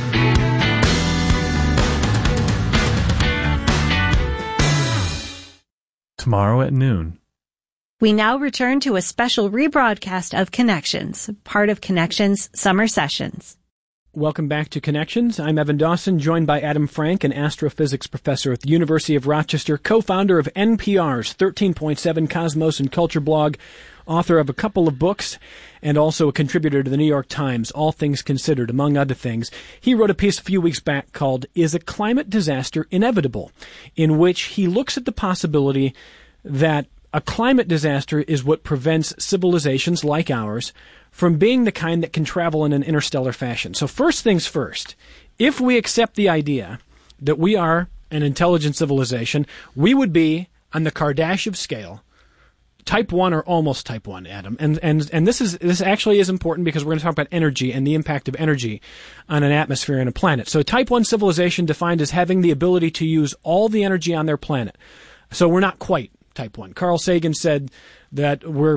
Tomorrow at noon. We now return to a special rebroadcast of Connections, part of Connections Summer Sessions. Welcome back to Connections. I'm Evan Dawson, joined by Adam Frank, an astrophysics professor at the University of Rochester, co-founder of N P R's thirteen point seven Cosmos and Culture blog, author of a couple of books, and also a contributor to the New York Times, All Things Considered, among other things. He wrote a piece a few weeks back called Is a Climate Disaster Inevitable?, in which he looks at the possibility that a climate disaster is what prevents civilizations like ours from being the kind that can travel in an interstellar fashion. So first things first, if we accept the idea that we are an intelligent civilization, we would be on the Kardashev scale, type one or almost type one, Adam. And and and this is this actually is important because we're going to talk about energy and the impact of energy on an atmosphere and a planet. So type one civilization defined as having the ability to use all the energy on their planet. So we're not quite type one. Carl Sagan said that we're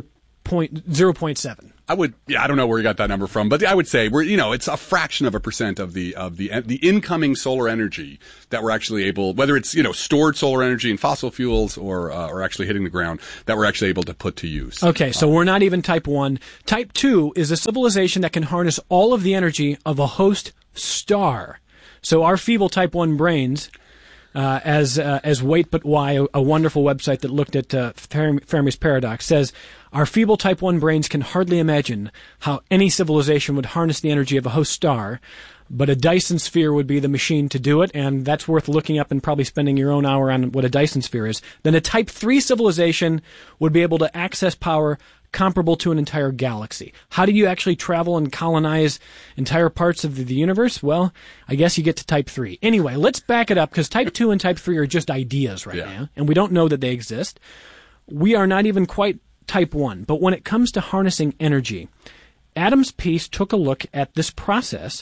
point zero point seven. I would, yeah, I don't know where you got that number from, but I would say we're, you know, it's a fraction of a percent of the of the the incoming solar energy that we're actually able, whether it's, you know, stored solar energy in fossil fuels or uh, or actually hitting the ground, that we're actually able to put to use. Okay, so um, we're not even type one. Type two is a civilization that can harness all of the energy of a host star. So our feeble type one brains. Uh, as uh, as Wait But Why, a, a wonderful website that looked at uh, Fermi's paradox, says, our feeble type one brains can hardly imagine how any civilization would harness the energy of a host star, but a Dyson sphere would be the machine to do it, and that's worth looking up and probably spending your own hour on what a Dyson sphere is. Then a type three civilization would be able to access power comparable to an entire galaxy. How do you actually travel and colonize entire parts of the, the universe? Well, I guess you get to type three. Anyway, let's back it up, because type two and type three are just ideas right yeah. now, and we don't know that they exist. We are not even quite type one, but when it comes to harnessing energy, Adam's piece took a look at this process.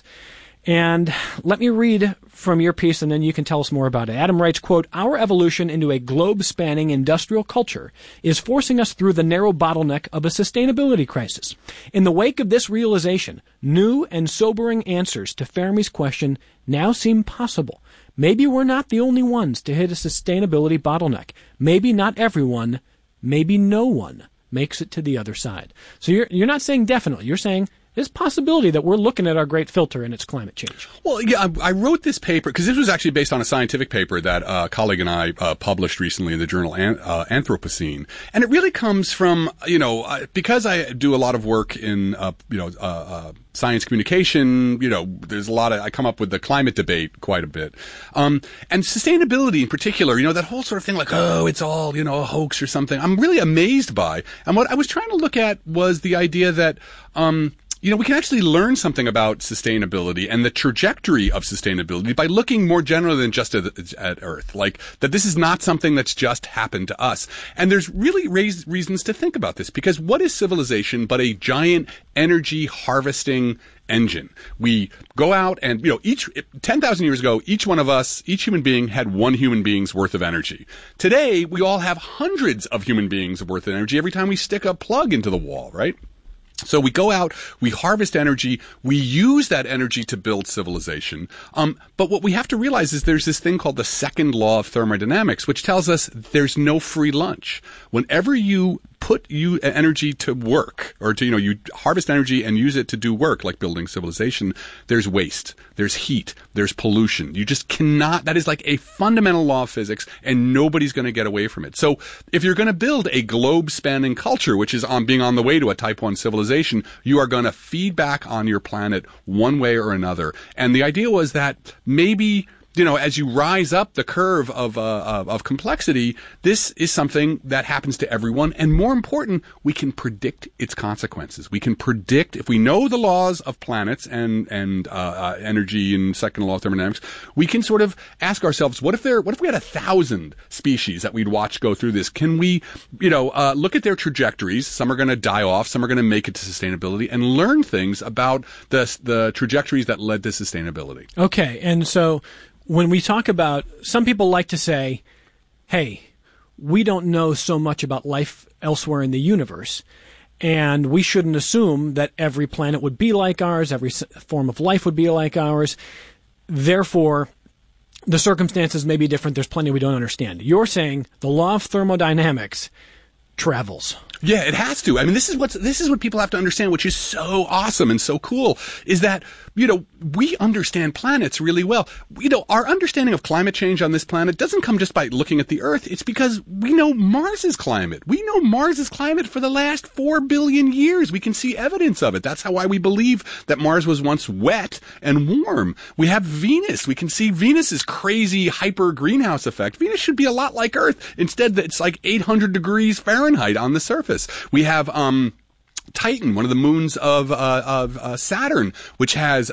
And let me read from your piece, and then you can tell us more about it. Adam writes, quote, our evolution into a globe-spanning industrial culture is forcing us through the narrow bottleneck of a sustainability crisis. In the wake of this realization, new and sobering answers to Fermi's question now seem possible. Maybe we're not the only ones to hit a sustainability bottleneck. Maybe not everyone, maybe no one makes it to the other side. So you're you're not saying definitely. You're saying there's a possibility that we're looking at our great filter and it's climate change. Well, yeah, I, I wrote this paper because this was actually based on a scientific paper that uh, a colleague and I uh, published recently in the journal An- uh, Anthropocene. And it really comes from, you know, uh, because I do a lot of work in, uh, you know, uh, uh, science communication, you know, there's a lot of, I come up with the climate debate quite a bit. Um, and sustainability in particular, you know, that whole sort of thing like, oh, it's all, you know, a hoax or something. I'm really amazed by. And what I was trying to look at was the idea that, um, you know, we can actually learn something about sustainability and the trajectory of sustainability by looking more generally than just at, at Earth. Like, that this is not something that's just happened to us. And there's really raised reasons to think about this, because what is civilization but a giant energy harvesting engine? We go out and, you know, each, ten thousand years ago, each one of us, each human being had one human being's worth of energy. Today, we all have hundreds of human beings worth of energy every time we stick a plug into the wall, right? So we go out, we harvest energy, we use that energy to build civilization. Um, but what we have to realize is there's this thing called the second law of thermodynamics, which tells us there's no free lunch. Whenever you put you energy to work, or to, you know, you harvest energy and use it to do work, like building civilization, there's waste, there's heat, there's pollution. You just cannot, that is like a fundamental law of physics, and nobody's going to get away from it. So if you're going to build a globe-spanning culture, which is on being on the way to a type one civilization, you are going to feed back on your planet one way or another. And the idea was that maybe, you know, as you rise up the curve of, uh, of of complexity, this is something that happens to everyone. And more important, we can predict its consequences. We can predict, if we know the laws of planets and and uh, uh, energy and second law of thermodynamics, we can sort of ask ourselves, what if there, what if we had a thousand species that we'd watch go through this? Can we, you know, uh, look at their trajectories? Some are going to die off, some are going to make it to sustainability, and learn things about the the trajectories that led to sustainability. Okay, and so when we talk about, some people like to say, hey, we don't know so much about life elsewhere in the universe, and we shouldn't assume that every planet would be like ours, every form of life would be like ours. Therefore, the circumstances may be different. There's plenty we don't understand. You're saying the law of thermodynamics travels. Yeah, it has to. I mean, this is what's, this is what people have to understand, which is so awesome and so cool, is that, you know, we understand planets really well. You know, our understanding of climate change on this planet doesn't come just by looking at the Earth. It's because we know Mars's climate. We know Mars's climate for the last four billion years. We can see evidence of it. That's how why we believe that Mars was once wet and warm. We have Venus. We can see Venus's crazy hyper greenhouse effect. Venus should be a lot like Earth. Instead, it's like eight hundred degrees Fahrenheit on the surface. We have um, Titan, one of the moons of, uh, of uh, Saturn, which has a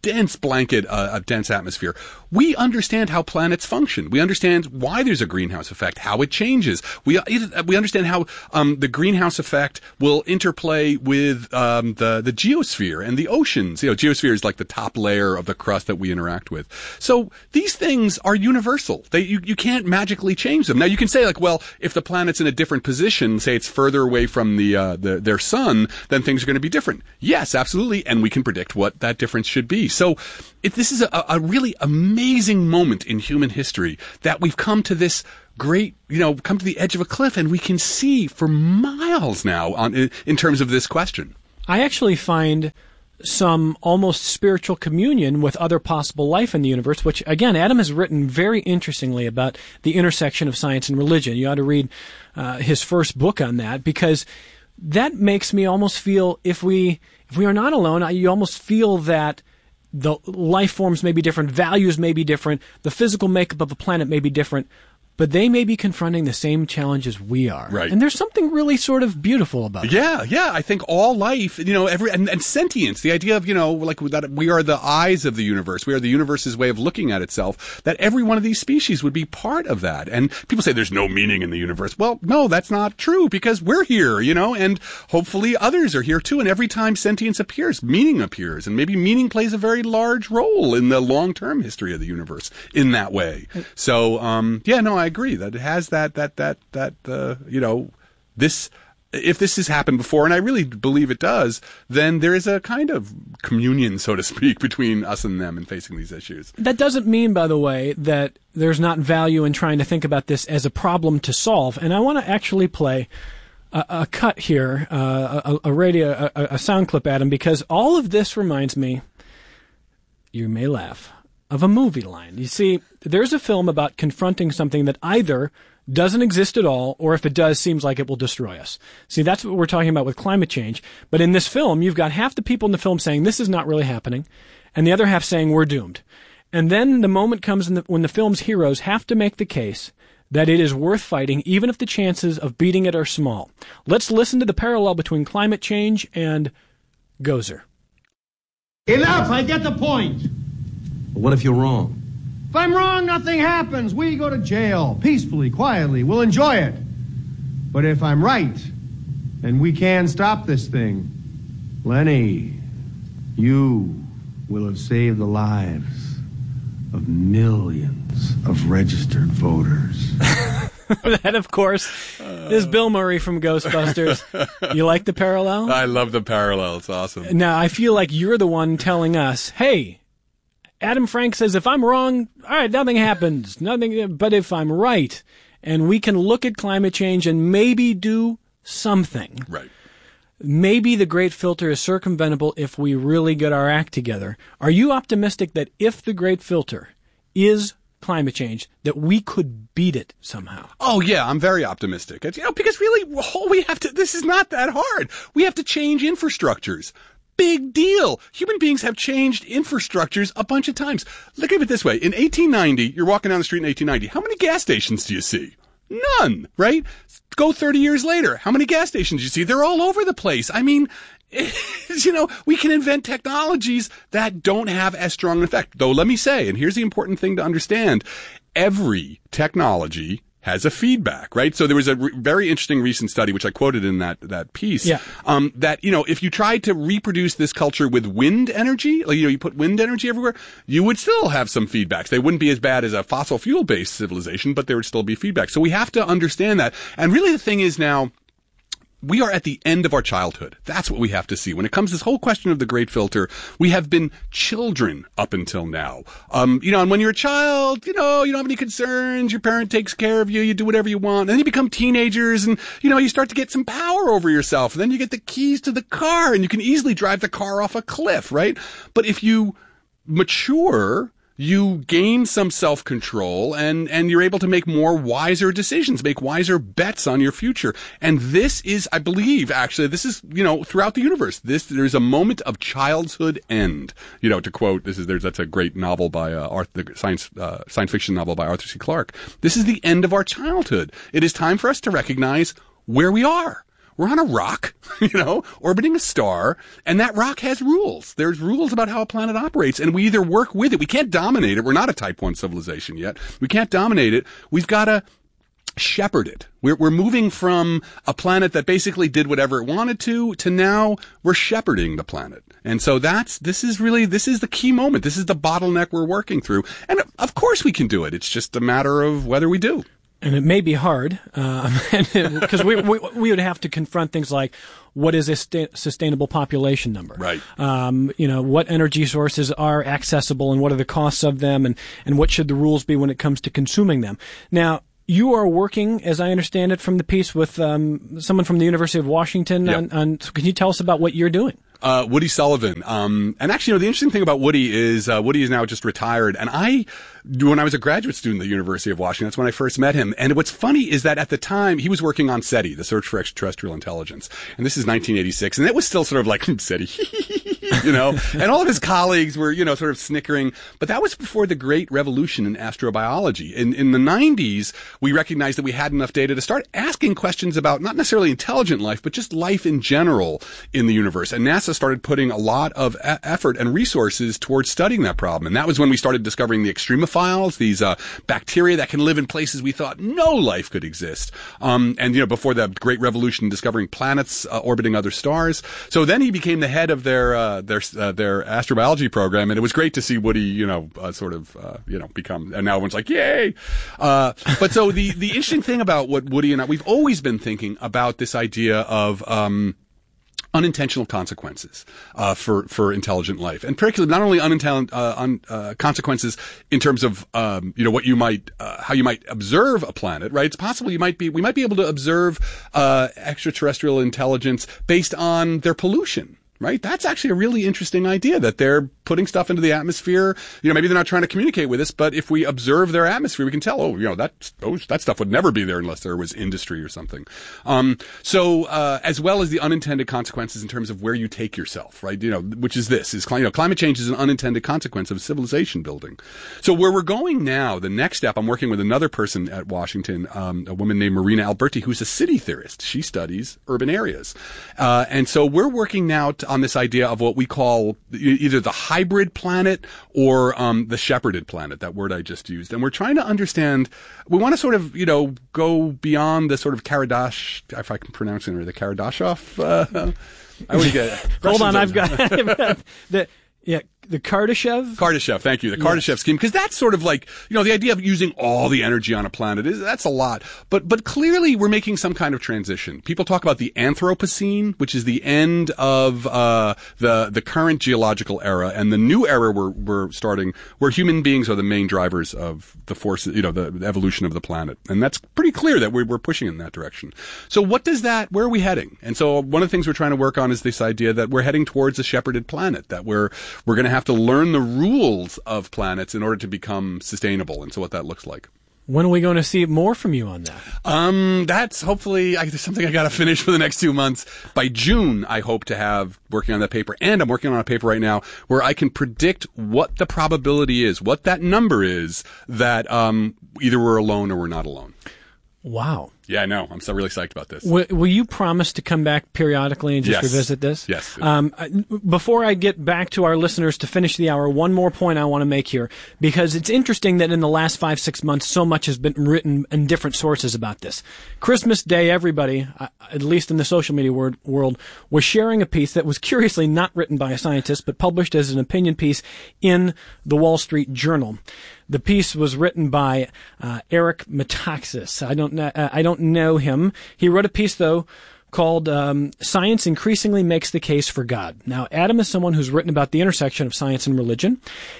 dense blanket, uh, a dense atmosphere. We understand how planets function. We understand why there's a greenhouse effect, how it changes. We we understand how um, the greenhouse effect will interplay with um, the the geosphere and the oceans. You know, geosphere is like the top layer of the crust that we interact with. So these things are universal. They you, you can't magically change them. Now you can say like, well, if the planet's in a different position, say it's further away from the, uh, the their sun, then things are going to be different. Yes, absolutely, and we can predict what that difference should be. So if this is a, a really amazing moment in human history that we've come to this great, you know, come to the edge of a cliff and we can see for miles now on in, in terms of this question. I actually find some almost spiritual communion with other possible life in the universe, which, again, Adam has written very interestingly about the intersection of science and religion. You ought to read uh, his first book on that, because that makes me almost feel if we if we are not alone, I, you almost feel that the life forms may be different, values may be different, the physical makeup of the planet may be different, but they may be confronting the same challenges we are. Right. And there's something really sort of beautiful about it. Yeah, yeah. I think all life, you know, every, and, and sentience, the idea of, you know, like that we are the eyes of the universe. We are the universe's way of looking at itself, that every one of these species would be part of that. And people say there's no meaning in the universe. Well, no, that's not true, because we're here, you know, and hopefully others are here too. And every time sentience appears, meaning appears. And maybe meaning plays a very large role in the long-term history of the universe in that way. So, um, yeah, no, I I agree that it has that, that, that, that, uh, you know, this, if this has happened before, and I really believe it does, then there is a kind of communion, so to speak, between us and them in facing these issues. That doesn't mean, by the way, that there's not value in trying to think about this as a problem to solve. And I want to actually play a, a cut here, uh, a, a radio, a, a sound clip, Adam, because all of this reminds me, you may laugh, of a movie line. You see, there's a film about confronting something that either doesn't exist at all, or if it does, seems like it will destroy us. See, that's what we're talking about with climate change. But in this film, you've got half the people in the film saying this is not really happening, and the other half saying we're doomed. And then the moment comes in the, when the film's heroes have to make the case that it is worth fighting, even if the chances of beating it are small. Let's listen to the parallel between climate change and Gozer. Enough! I get the point. What if you're wrong? If I'm wrong, nothing happens. We go to jail, peacefully, quietly. We'll enjoy it. But if I'm right, then we can stop this thing. Lenny, you will have saved the lives of millions of registered voters. That, of course, is Bill Murray from Ghostbusters. You like the parallel? I love the parallel. It's awesome. Now, I feel like you're the one telling us, hey, Adam Frank says, if I'm wrong, all right, nothing happens. Nothing. But if I'm right, and we can look at climate change and maybe do something. Right. Maybe the Great Filter is circumventable if we really get our act together. Are you optimistic that if the Great Filter is climate change, that we could beat it somehow? Oh, yeah, I'm very optimistic. It's, you know, because really, all we have to, this is not that hard. We have to change infrastructures. Big deal. Human beings have changed infrastructures a bunch of times. Look at it this way. In eighteen ninety, you're walking down the street in eighteen ninety. How many gas stations do you see? None, right? Go thirty years later. How many gas stations do you see? They're all over the place. I mean, you know, we can invent technologies that don't have as strong an effect. Though, let me say, and here's the important thing to understand, every technology has a feedback, right? So there was a re- very interesting recent study, which I quoted in that, that piece, yeah. um, that, you know, if you tried to reproduce this culture with wind energy, like, you know, you put wind energy everywhere, you would still have some feedbacks. They wouldn't be as bad as a fossil fuel-based civilization, but there would still be feedback. So we have to understand that. And really the thing is now, we are at the end of our childhood. That's what we have to see. When it comes to this whole question of the Great Filter, we have been children up until now. Um, you know, and when you're a child, you know, you don't have any concerns. Your parent takes care of you. You do whatever you want. And then you become teenagers and, you know, you start to get some power over yourself. And then you get the keys to the car and you can easily drive the car off a cliff, right? But if you mature, you gain some self-control and, and you're able to make more wiser decisions, make wiser bets on your future. And this is, I believe, actually, this is, you know, throughout the universe, this, there's a moment of childhood end. You know, to quote, this is, there's, that's a great novel by, uh, Arthur, the science, uh, science fiction novel by Arthur C. Clarke. This is the end of our childhood. It is time for us to recognize where we are. we're on a rock, you know, orbiting a star, and that rock has rules. There's rules about how a planet operates, and we either work with it. We can't dominate it. We're not a type one civilization yet. We can't dominate it. We've got to shepherd it. We're, we're moving from a planet that basically did whatever it wanted to, to now we're shepherding the planet. And so that's, this is really, this is the key moment. This is the bottleneck we're working through. And of course we can do it. It's just a matter of whether we do. And it may be hard, because um, we, we we would have to confront things like, what is a sta- sustainable population number? Right. Um, you know, what energy sources are accessible and what are the costs of them, and, and what should the rules be when it comes to consuming them? Now, you are working, as I understand it from the piece, with um, someone from the University of Washington. Yep. On, on, so can you tell us about what you're doing? Uh, Woody Sullivan. Um, and actually, you know, the interesting thing about Woody is, uh, Woody is now just retired. And I, when I was a graduate student at the University of Washington, that's when I first met him. And what's funny is that at the time, he was working on SETI, the Search for Extraterrestrial Intelligence. And this is nineteen eighty-six. And it was still sort of like, SETI, you know, and all of his colleagues were, you know, sort of snickering. But that was before the great revolution in astrobiology. In, in the nineties, we recognized that we had enough data to start asking questions about not necessarily intelligent life, but just life in general in the universe. And NASA started putting a lot of a- effort and resources towards studying that problem. And that was when we started discovering the extremophiles, these uh, bacteria that can live in places we thought no life could exist. Um, and, you know, before the great revolution, discovering planets uh, orbiting other stars. So then he became the head of their uh, their uh, their astrobiology program. And it was great to see Woody, you know, uh, sort of, uh, you know, become, and now everyone's like, yay! Uh, but so the, the interesting thing about what Woody and I, we've always been thinking about this idea of, um, unintentional consequences uh, for for intelligent life, and particularly not only unintelligent uh, un, uh, consequences in terms of um, you know what you might uh, how you might observe a planet. Right, it's possible you might be we might be able to observe uh, extraterrestrial intelligence based on their pollution. Right? That's actually a really interesting idea, that they're putting stuff into the atmosphere. You know, maybe they're not trying to communicate with us, but if we observe their atmosphere, we can tell, oh, you know, that, oh, that stuff would never be there unless there was industry or something. Um, so, uh, as well as the unintended consequences in terms of where you take yourself, right? You know, which is this, is, you know, climate change is an unintended consequence of civilization building. So where we're going now, the next step, I'm working with another person at Washington, um, a woman named Marina Alberti, who's a city theorist. She studies urban areas. Uh, and so we're working now to, on this idea of what we call either the hybrid planet or um, the shepherded planet, that word I just used. And we're trying to understand, we want to sort of, you know, go beyond the sort of Karadash, if I can pronounce it, or the Karadashov. Uh, I already get it. Hold on, I've got, I've got the, yeah, the Kardashev? Kardashev, thank you. The Kardashev yes. scheme. Because that's sort of like, you know, the idea of using all the energy on a planet, is that's a lot. But but clearly we're making some kind of transition. People talk about the Anthropocene, which is the end of uh the the current geological era, and the new era we're we're starting, where human beings are the main drivers of the forces, you know, the, the evolution of the planet. And that's pretty clear that we're, we're pushing in that direction. So what does that, where are we heading? And so one of the things we're trying to work on is this idea that we're heading towards a shepherded planet, that we're we're going to have to learn the rules of planets in order to become sustainable, and so what that looks like. When are we going to see more from you on that? Um, that's hopefully I, there's something I got to finish for the next two months. By June, I hope to have working on that paper, and I'm working on a paper right now where I can predict what the probability is, what that number is, that um, either we're alone or we're not alone. Wow. Yeah, I know. I'm so really psyched about this. Will, will you promise to come back periodically and just yes. revisit this? Yes. Um, before I get back to our listeners to finish the hour, one more point I want to make here, because it's interesting that in the last five, six months, so much has been written in different sources about this. Christmas Day, everybody, uh, at least in the social media word, world, was sharing a piece that was curiously not written by a scientist, but published as an opinion piece in the Wall Street Journal. The piece was written by uh, Eric Metaxas. I don't know. Uh, I don't know him. He wrote a piece though called um, "Science Increasingly Makes the Case for God." Now, Adam is someone who's written about the intersection of science and religion,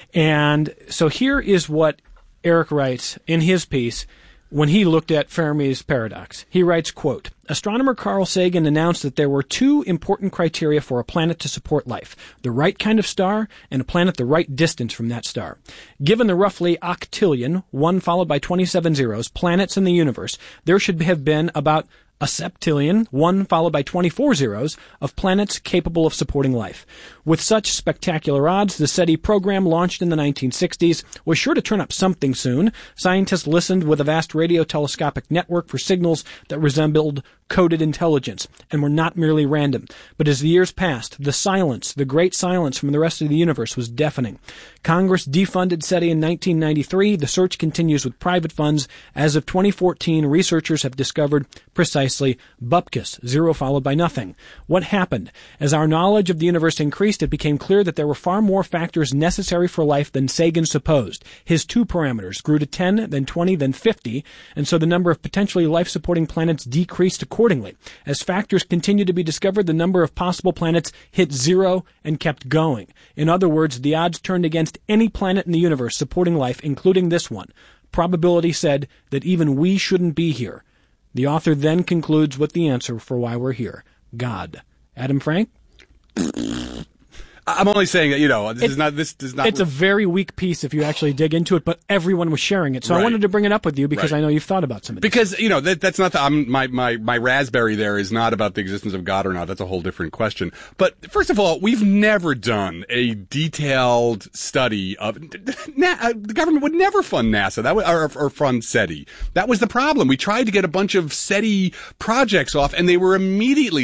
and so here is what Eric writes in his piece when he looked at Fermi's paradox. He writes, quote, "Astronomer Carl Sagan announced that there were two important criteria for a planet to support life, the right kind of star and a planet the right distance from that star. Given the roughly octillion, one followed by twenty-seven zeros, planets in the universe, there should have been about A septillion, one followed by twenty-four zeros, of planets capable of supporting life. With such spectacular odds, the SETI program, launched in the nineteen sixties, was sure to turn up something soon. Scientists listened with a vast radio telescopic network for signals that resembled coded intelligence and were not merely random. But as the years passed, the silence, the great silence from the rest of the universe, was deafening. Congress defunded SETI in nineteen ninety-three. The search continues with private funds. As of twenty fourteen, researchers have discovered precisely bupkis, zero followed by nothing. What happened? As our knowledge of the universe increased, it became clear that there were far more factors necessary for life than Sagan supposed. His two parameters grew to ten, then twenty, then fifty, and so the number of potentially life-supporting planets decreased accordingly. As factors continued to be discovered, the number of possible planets hit zero and kept going. In other words, the odds turned against any planet in the universe supporting life, including this one. Probability said that even we shouldn't be here. The author then concludes with the answer for why we're here. God. Adam Frank? I'm only saying that, you know, this It- is not, this does not. It's a very weak piece if you actually dig into it, but everyone was sharing it. So I Right. wanted to bring it up with you because Right. I know you've thought about some of this. Because, you know, that, that's not the, I'm, my, my, my raspberry there is not about the existence of God or not. That's a whole different question. But first of all, we've never done a detailed study of, na, uh, the government would never fund NASA, that would, or, or fund SETI. That was the problem. We tried to get a bunch of SETI projects off and they were immediately